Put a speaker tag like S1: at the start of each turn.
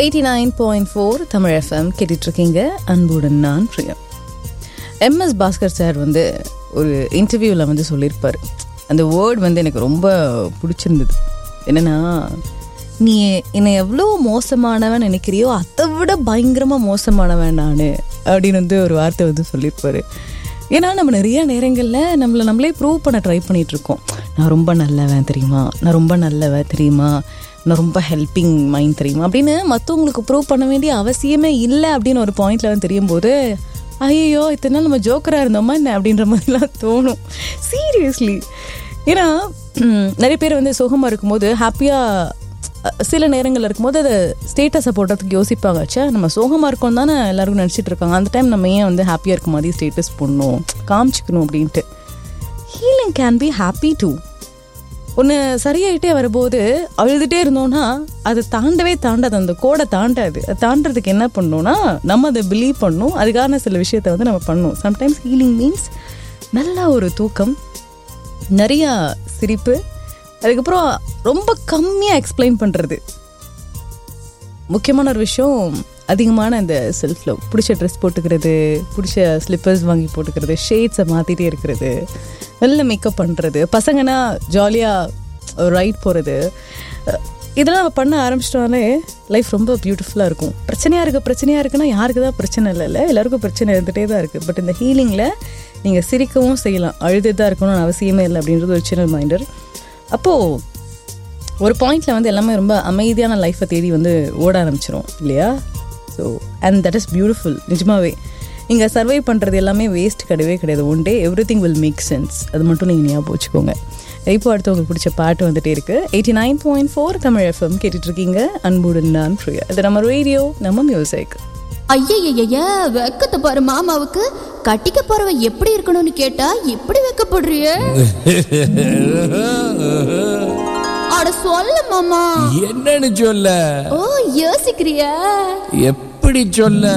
S1: 89.4 Tamil FM கேட்டுட்டு இருக்கீங்க. அன்புடன் நான் பிரியா. MS பாஸ்கர் சார் வந்து ஒரு இன்டர்வியூவில் வந்து சொல்லியிருப்பார். அந்த வேர்ட் வந்து எனக்கு ரொம்ப பிடிச்சிருந்தது. என்னென்னா, நீ என்னை எவ்வளோ மோசமானவன் நினைக்கிறியோ அதை விட பயங்கரமாக மோசமானவன் நான் அப்படின்னு வந்து ஒரு வார்த்தை வந்து சொல்லியிருப்பார். ஏன்னா நம்ம நிறைய நேரங்களில் நம்மளே ப்ரூவ் பண்ண ட்ரை பண்ணிகிட்ருக்கோம். நான் ரொம்ப நல்லவன் தெரியுமா, நான் ரொம்ப நல்லவன் தெரியுமா, நான் ரொம்ப ஹெல்பிங் மைண்ட் தெரியுமா அப்படின்னு மற்றவங்களுக்கு ப்ரூவ் பண்ண வேண்டிய அவசியமே இல்லை அப்படின்னு ஒரு பாயிண்டில் வந்து தெரியும் போது, ஐயோ இத்தனை நாள் நம்ம ஜோக்கராக இருந்தோமா என்ன அப்படின்ற மாதிரிலாம் தோணும். சீரியஸ்லி. ஏன்னா நிறைய பேர் வந்து சுகமாக இருக்கும்போது ஹாப்பியாக சில நேரங்கள் இருக்கும்போது அதை ஸ்டேட்டஸை போடுறதுக்கு யோசிப்பாங்க. ஆச்சா நம்ம சோகமாக இருக்கோம் தானே எல்லாருக்கும் நினச்சிட்டு இருக்காங்க. அந்த டைம் நம்ம ஏன் வந்து ஹாப்பியாக இருக்க மாதிரி ஸ்டேட்டஸ் போடணும், காமிச்சிக்கணும் அப்படின்ட்டு. Healing can be happy two. ஒன்று சரியாயிட்டே வரும்போது அழுதுகிட்டே இருந்தோன்னா அதை தாண்டாது, அந்த கோடை தாண்டாது. அது தாண்டறதுக்கு என்ன பண்ணணும்னா நம்ம அதை பிலீவ் பண்ணணும். அதுக்கான சில விஷயத்த வந்து நம்ம பண்ணணும். சம்டைம்ஸ் ஹீலிங் மீன்ஸ் நல்ல ஒரு தூக்கம், நிறையா சிரிப்பு, அதுக்கப்புறம் ரொம்ப கம்மியாக எக்ஸ்பிளைன் பண்ணுறது. முக்கியமான ஒரு விஷயம் அதிகமான அந்த செல்ஃப் லவ். பிடிச்ச ட்ரெஸ் போட்டுக்கிறது, பிடிச்ச ஸ்லிப்பர்ஸ் வாங்கி போட்டுக்கிறது, ஷேட்ஸை மாற்றிட்டே இருக்கிறது, நல்ல மேக்கப் பண்ணுறது, பசங்கன்னா ஜாலியாக ரைட் போகிறது, இதெல்லாம் நம்ம பண்ண ஆரம்பிச்சிட்டோம்னாலே லைஃப் ரொம்ப பியூட்டிஃபுல்லாக இருக்கும். பிரச்சனையாக இருக்குன்னா யாருக்கு தான் பிரச்சனை இல்லைல்ல, எல்லாருக்கும் பிரச்சனை இருந்துகிட்டே தான் இருக்குது. பட் இந்த ஹீலிங்கில் நீங்கள் சிரிக்கவும் செய்யலாம், அழுது தான் இருக்கணும்னு அவசியமே இல்லை அப்படின்றது ஒரு சின்ன ரிமைண்டர். அப்போது ஒரு பாயிண்டில் வந்து எல்லாமே ரொம்ப அமைதியான லைஃப்பை தேடி வந்து ஓட ஆரம்பிச்சிடும் இல்லையா? So and that is beautiful. நிஜமாவே நீங்கள் சர்வை பண்ணுறது எல்லாமே வேஸ்ட் கிடையாது. One day every thing will make sense. அது மட்டும் நீங்கள் ஞாபகம் வச்சுக்கோங்க. இப்போ அடுத்து உங்களுக்கு பிடிச்ச பாட்டு வந்துட்டே இருக்கு. 89.4 தமிழ் FM கேட்டுட்ருக்கீங்க. அன்புடன் நான் பிரியா. இது நம்ம ரேடியோ, நம்ம மியூசிக்.
S2: ஐயய்ய வெக்கத்தை பாரு மாமாவுக்கு. கட்டிக்க போறவ எப்படி இருக்கணும்னு கேட்டா எப்படி வெக்கப்படுறிய? அட சொல்ல மாமா.
S3: என்னன்னு சொல்ல?
S2: ஓ யோசிக்கிறியா?
S3: எப்படி சொல்ல?